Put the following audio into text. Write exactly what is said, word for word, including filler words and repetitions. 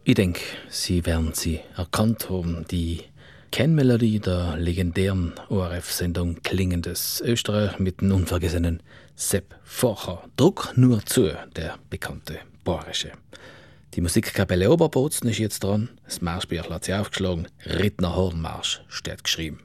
Ich denke, Sie werden sie erkannt haben, die Kennmelodie der legendären O R F-Sendung Klingendes Österreich mit dem unvergessenen Sepp Forcher. Druck nur zu, der bekannte Bayerische. Die Musikkapelle Oberbozen ist jetzt dran, das Marschbüchlein hat sie aufgeschlagen, Rittner Hornmarsch steht geschrieben.